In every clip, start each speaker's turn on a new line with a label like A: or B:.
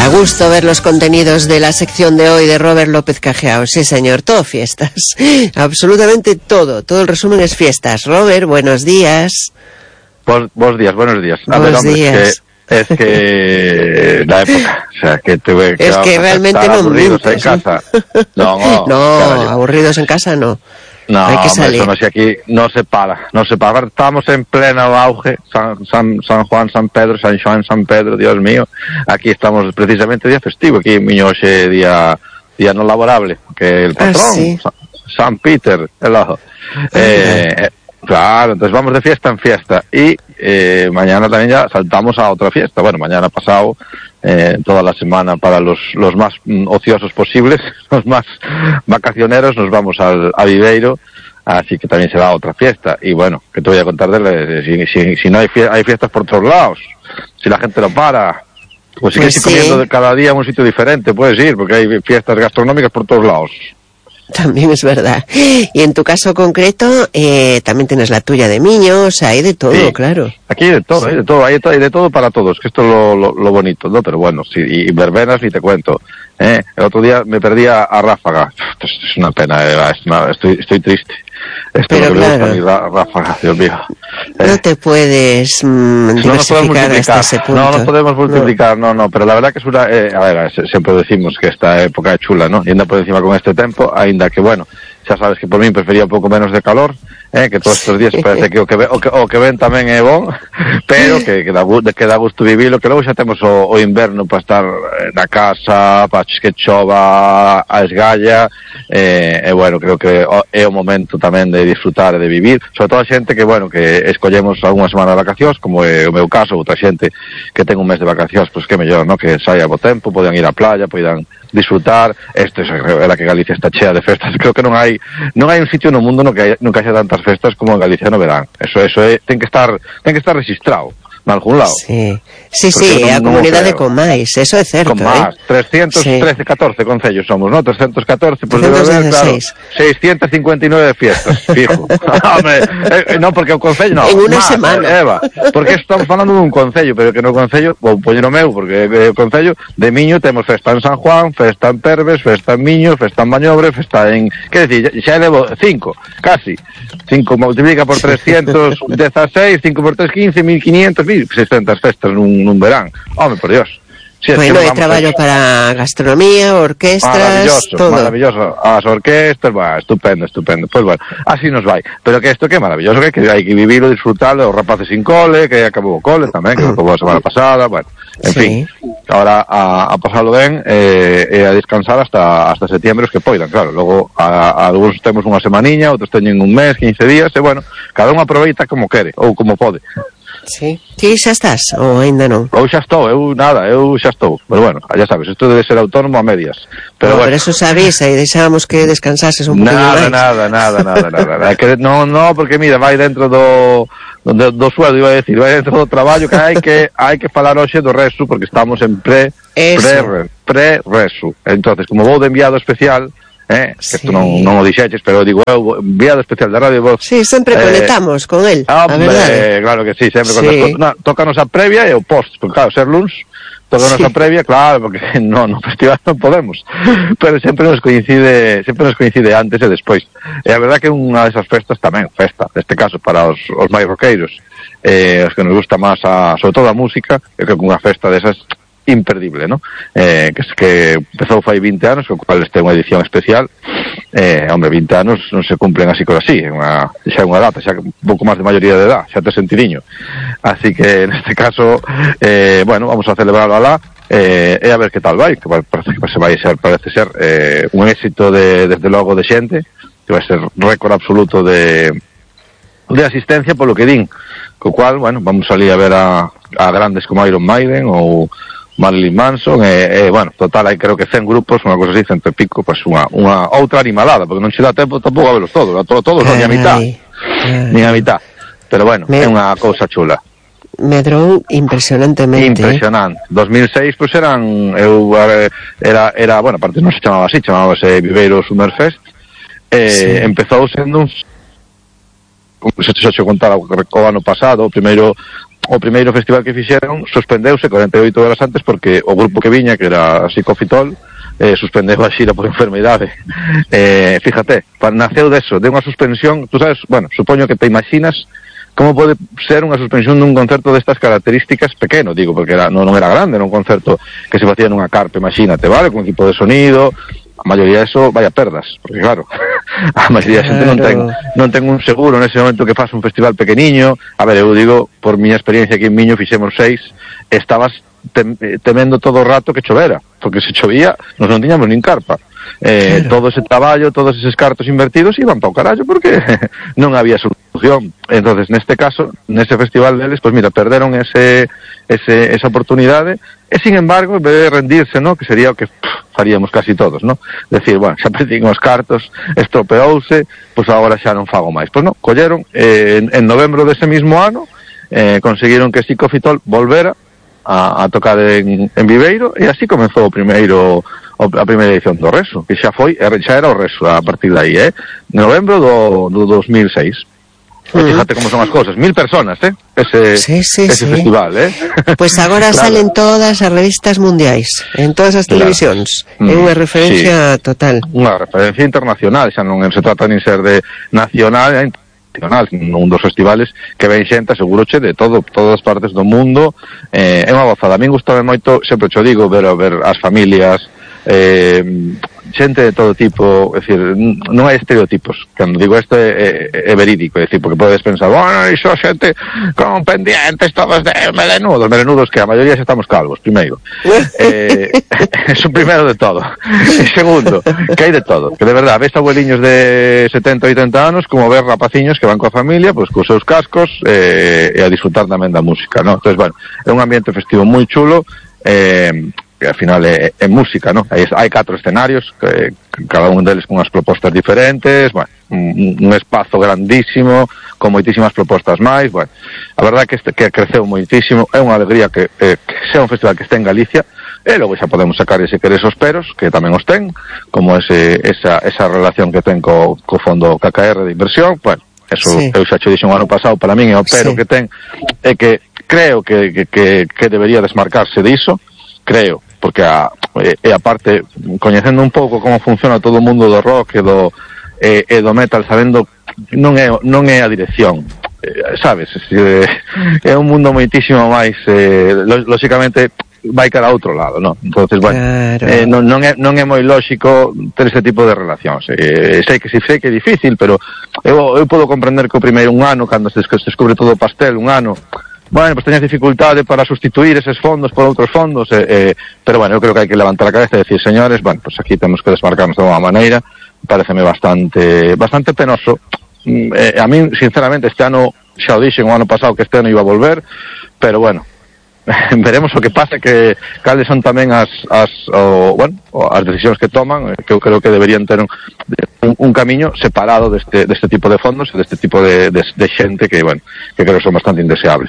A: Da gusto ver los contenidos de la sección de hoy de Robert López Cajiao. Sí, señor, todo fiestas. Absolutamente todo. Todo el resumen es fiestas. Robert, buenos días.
B: Buenos días.
A: Buenos días.
B: Es que la época, o sea, que tuve que...
A: Es que realmente no
B: aburridos en casa. No,
A: aburridos en casa no.
B: No,
A: hay que salir.
B: Eso no, si aquí no se para. Estamos en pleno auge, San Juan, San Pedro, San Juan, San Pedro, Dios mío. Aquí estamos precisamente día festivo, aquí en Miñoxe día no laborable, que el patrón,
A: ¿sí?
B: San Peter, el ojo. Claro, entonces vamos de fiesta en fiesta y mañana también ya saltamos a otra fiesta. Bueno, mañana pasado, toda la semana para los más ociosos posibles, los más vacacioneros, nos vamos a Viveiro, así que también será otra fiesta. Y bueno, ¿qué te voy a contar si no hay fiestas por todos lados? Si la gente no para, pues sigues comiendo de cada día en un sitio diferente, puedes ir, porque hay fiestas gastronómicas por todos lados.
A: También es verdad. Y en tu caso concreto, también tienes la tuya de Miños, hay de todo, sí, claro.
B: Aquí hay de todo, hay de todo para todos, que esto es lo bonito, ¿no? Pero bueno, sí, y verbenas ni te cuento. El otro día me perdí a Ráfaga. Es una pena, estoy triste.
A: Pero claro,
B: Ráfaga, Dios mío.
A: No te puedes diversificar hasta ese punto.
B: No nos podemos multiplicar, no, pero la verdad que es una... a ver, siempre decimos que esta época es chula, ¿no? Y anda por encima con este tempo, ainda que, bueno, xa sabes que por mí prefería un pouco menos de calor, que todos estes días parece que o que ven tamén é bon, pero que dá gusto vivilo, que logo xa temos o inverno para estar na casa, para que chova a esgalla, e bueno, creo que é o momento tamén de disfrutar e de vivir, sobre todo a xente que, bueno, que escollemos algunha semana de vacacións, como é o meu caso, outra xente que ten un mes de vacacións, pois que mellor, no? Que saia bo tempo, podan ir á playa, podan disfrutar. Esto es verdad que Galicia está chea de festas. Creo que non hai un sitio no mundo no que haya tantas festas como en Galicia no verán. Eso ten que estar registrado en algún lado.
A: Sí, a comunidade con máis, eso é certo.
B: Con máis, 313, 14 concellos somos, ¿no? 314, pues debe haber, claro, 659 fiestas, fijo. No, porque o concello, no.
A: En unha semana.
B: Eva, porque estamos falando dun concello, pero que no concello, vou poñer o meu, porque o concello de Miño temos festa en San Juan, festa en Perves, festa en Miño, festa en Bañobre, festa en... Que decir, xa elevo 5, casi. 5 multiplica por 316, 5 por 3, 15, 1500, 600 festas nun verán. Home, por Dios. Sí,
A: bueno, hai traballo para gastronomía, orquestras, todo.
B: Maravilloso. As orquestas, estupendo. Pues bueno, así nos vai. Pero que isto que é maravilloso, que hai que vivirlo, disfrutarlo, os rapaces sin cole, que acabou o cole tamén, que acabou a semana pasada, bueno, en fin. Ahora a pasarlo ben e a descansar hasta setembro, os que poidan, claro. Logo, algúns temos unha semaniña, outros teñen un mes, 15 días, e bueno, cada un aproveita como quere, ou como pode.
A: Sí. Ti xa estás, ou ainda non?
B: Eu xa estou, eu xa estou. Pero bueno, ya sabes, isto debe ser autónomo a medias. Pero
A: bueno. Pero eso sabes, aí deixábamos que descansases un poquinho máis.
B: Nada. No, porque mira, vai dentro do sueldo, iba a decir, vai dentro do traballo que hai que falar hoxe do resu, porque estamos en pre-resu. Entonces, como vou de enviado especial, que isto non o dixeches, pero digo eu, enviado especial da Radio Voz.
A: Sí, sempre conectamos con el, a verdade.
B: Claro que sí, sempre tócanos a previa e o post, porque claro, ser luns, tócanos a previa, claro, porque no festival non podemos, pero sempre nos coincide antes e despois. E a verdade que unha desas festas tamén, neste caso para os máis roqueiros, os que nos gusta máis sobre todo a música, eu creo que unha festa desas imperdible, ¿no? Que empezou fai 20 anos, co cual este é unha edición especial. Hombre, 20 anos non se cumplen así como así, xa é unha data, xa un pouco máis de maioría de edad, xa te sentidiño. Así que neste caso, bueno, vamos a celebrarlo alá, e a ver que tal vai, que parece ser un éxito desde logo de xente, que vai ser récord absoluto de asistencia polo que din, co cual, bueno, vamos ali a ver a grandes como Iron Maiden ou Marilyn Manson, bueno, total, hai creo que 100 grupos, unha cosa así, 100 e pico, pues unha outra animalada, porque non che dá tempo tampouco a velos todos, non, ni a mitad, pero bueno, é unha cousa chula.
A: Medrou impresionantemente.
B: Impresionante. 2006, pues era, bueno, aparte non se chamaba así, chamábase Viveiro Summerfest, empezou sendo se te xa contar o ano pasado, o primeiro o primeiro festival que fixeron suspendeuse 48 horas antes porque o grupo que viña, que era Psicofitol, suspendeu a xira por enfermidade. Fíjate, naceu deso, de unha suspensión, tú sabes, bueno, supoño que te imaginas como pode ser unha suspensión dun concerto destas características pequeno, digo, porque non era grande, era un concerto que se facía nunha carpa, imagínate, vale, con equipo de sonido, a maioría eso vaya perdas, porque claro, a maioría da xente non ten un seguro nese momento que faz un festival pequeniño. A ver, eu digo, por miña experiencia aquí en Miño fixemos 6, estabas temendo todo o rato que chovera, porque se chovía, nos non tiñamos nin carpa. Todo ese traballo, todos eses cartos invertidos iban para o carallo porque non había solución. Entonces, neste caso, nese festival deles, pues mira, perderon esa oportunidade e, sin embargo, en vez de rendirse, ¿no? Que sería o que faríamos casi todos, ¿no? Decir, bueno, xa perdín os cartos, estropeouse, pues agora xa non fago máis. Pues non, colleron, en novembro dese mismo ano, conseguiron que Psicofitol volvera a tocar en Viveiro, e así comezou a primeira edición do Reso, que xa era o Reso a partir de aí, novembro do 2006. Fíjate como son as cosas, 1000 personas, ese festival,
A: Pues agora claro. Salen todas as revistas mundiais, en todas as televisións, é unha referencia total. Unha
B: referencia internacional, xa non se trata nin ser de nacional, un dos festivales que ven xente, seguroche, de todas as partes do mundo. É unha gozada. A min gustame moito, sempre cho digo, ver as familias, xente de todo tipo, é dicir, non hai estereotipos. Cando digo isto é verídico, é dicir, porque podes pensar, bueno, iso xente con pendientes todos de melenudos, que a maioría xa estamos calvos, primeiro. Eso primeiro de todo. E segundo, que hai de todo, que de verdade, ves abueliños de 70, 80 anos, como ver rapaciños que van coa familia, pois cos seus cascos, e a disfrutar tamén da música, ¿no? Entón, bueno, é un ambiente festivo moi chulo, que ao final é música, ¿no? Hai 4 escenarios, cada un deles con unhas propostas diferentes, bueno, un espazo grandísimo, con moitísimas propostas máis, bueno, a verdade que creceu moitísimo, é unha alegría que sea un festival que este en Galicia, e logo xa podemos sacar ese querer esos peros, que tamén os ten, como esa relación que ten co fondo KKR de inversión, bueno, eso sí. Eu xa cho dixo un ano pasado, para min é o pero sí. Que ten, é que creo que debería desmarcarse diso, creo, porque a parte, coñecendo un pouco como funciona todo o mundo do rock e do metal, sabendo non é a dirección, sabes, é un mundo moitísimo máis, lóxicamente vai cara a outro lado, non? Entonces, bueno, claro. Non é moi lóxico ter ese tipo de relacións. Sei que é difícil, pero eu podo comprender que o primeiro un ano, cando se descubre todo o pastel, un ano, bueno, pues teñas dificultade para sustituir eses fondos por outros fondos, pero bueno, eu creo que hai que levantar a cabeza e decir, señores, bueno, pues aquí temos que desmarcarnos de alguma maneira, pareceme bastante penoso. A mí, sinceramente, este ano, xa o dixen o ano pasado que este ano iba a volver, pero bueno, veremos o que pasa, que cales son tamén as decisións que toman, que eu creo que deberían ter un camiño separado deste tipo de fondos e deste tipo de xente que, bueno, que creo que son bastante indeseables.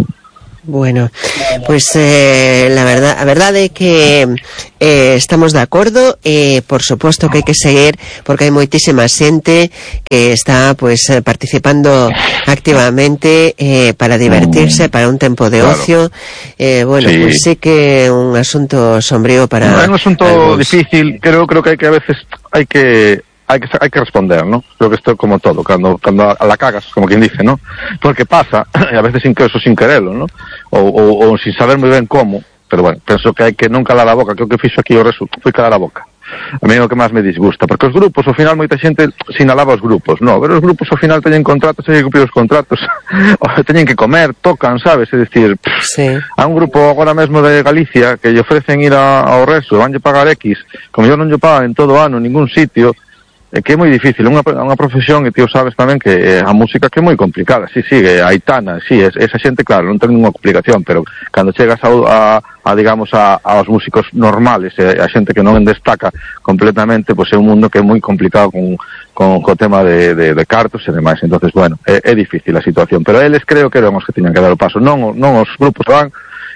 A: Bueno, pues a verdade é que estamos de acordo, por suposto que hai que seguir, porque hai moitísima xente que está pues participando activamente para divertirse, para un tempo de ocio. Bueno, sí. Pues sí que é un asunto sombrío para...
B: É un asunto difícil, creo que a veces hai que responder, ¿no? Creo que esto es como todo, cuando a la cagas, como quien dice, ¿no? Porque pasa, y a veces sin quererlo, ¿no? O sin saber muy bien cómo, pero bueno, penso que hai que non calar a boca, creo que fixo aquí o Reso, foi calar a boca. A mí é o que máis me disgusta, porque os grupos, ao final, moita xente sinalaba os grupos, no, pero os grupos ao final teñen contratos, teñen que cumplir os contratos, teñen que comer, tocan, sabes, é dicir, sí. A un grupo agora mesmo de Galicia que lle ofrecen ir ao Reso, vanlle pagar X, como yo non lle pagan en todo o ano, en ningún sitio, que é moi difícil, unha profesión que ti sabes tamén que a música que é moi complicada, sí, a Aitana, sí, esa xente, claro, non ten ninguna complicación, pero cando chegas digamos, aos músicos normales, a xente que non destaca completamente, pois é un mundo que é moi complicado con o tema de cartos e demais, entonces, bueno, é difícil a situación, pero eles creo que eran os que tiñan que dar o paso, non os grupos van,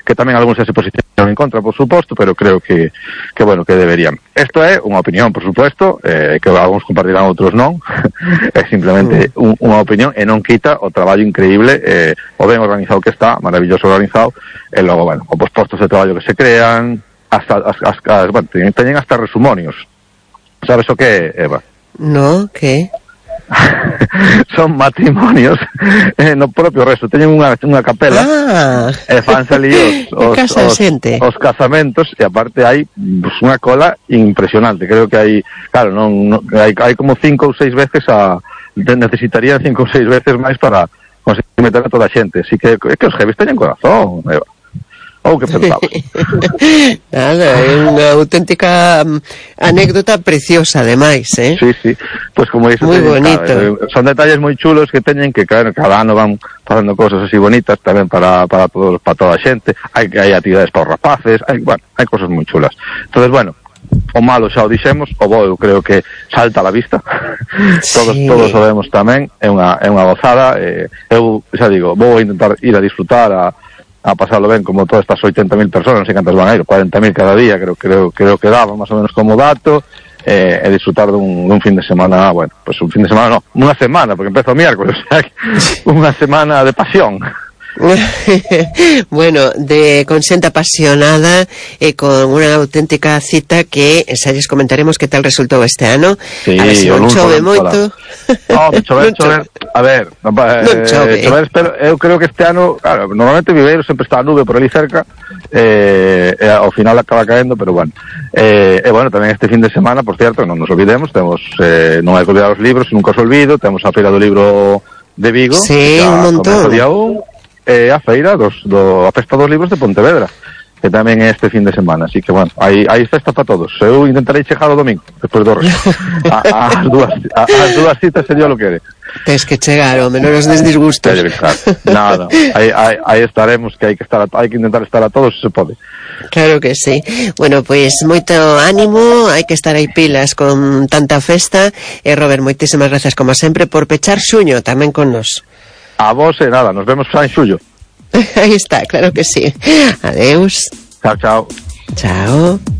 B: que tamén algúns se posicionan en contra, por suposto, pero creo que bueno, que deberían. Isto é unha opinión, por suposto, que algúns compartirán, outros non. É simplemente unha opinión e non quita o traballo increíble, o ben organizado que está, maravilloso organizado, e logo, bueno, os postos de traballo que se crean, bueno, teñen hasta resumonios. Sabes o que é, Eva?
A: No, que?
B: Son matrimonios no propio resto, teñen unha capela e fan salir os casamentos, e aparte hai pues, unha cola impresionante. Creo que hai, claro, hai como 5 ou 6 veces necesitarían 5 ou 6 veces máis para conseguir meter a toda a xente, así que os jefes teñen corazón, Eva. Ou que pensabas?
A: Nada, é unha auténtica anécdota preciosa, ademais, eh?
B: Sí, pues como iso
A: moi bonito.
B: Son detalles moi chulos que teñen, que claro, cada ano van facendo cosas así bonitas tamén para toda a xente. Hai actividades para os rapaces, hai cosas moi chulas. Entonces, bueno, o malo xa o dixemos, o bo eu creo que salta a la vista. Todos o vemos tamén, é unha gozada. Eu xa digo, vou intentar ir a disfrutar, a pasarlo ben como todas estas 80.000 personas, non sei cantas van a ir, 40.000 cada día, creo que daba máis ou menos como dato, e disfrutar dun fin de semana, bueno, pues un fin de semana unha semana, porque empezo o miércoles, o sea, unha semana de pasión.
A: Bueno, con xente apasionada e con unha auténtica cita que xa lles comentaremos que tal resultou este ano.
B: Sí,
A: a ver se non chove moito.
B: No, chover, a ver, chover, pero eu creo que este ano, claro, normalmente Viveiro sempre está a nube por ali cerca, e ao final acaba caendo, pero bueno. E bueno, tamén este fin de semana, por certo, non nos olvidemos, temos non hai que olvidar os libros, nunca os olvido, temos a Feira do Libro de Vigo,
A: sí, un montón.
B: Día 1, a feira a festa dos libros de Pontevedra, que tamén é este fin de semana, así que bueno, hai festa para todos. Eu intentarei chegar o domingo despois do resto. As dúas citas sería lo que é.
A: Tens que chegar, o menos des disgustos.
B: Nada, aí estaremos, que hai que intentar estar a todos se pode.
A: Claro que sí. Bueno, pues moito ánimo, hai que estar aí pilas con tanta festa. E Robert, moitísimas gracias como sempre por pechar xuño tamén con nos.
B: A vos e nada, nos vemos xa en xullo.
A: Aí está, claro que sí. Adeus.
B: Chao.
A: Chao.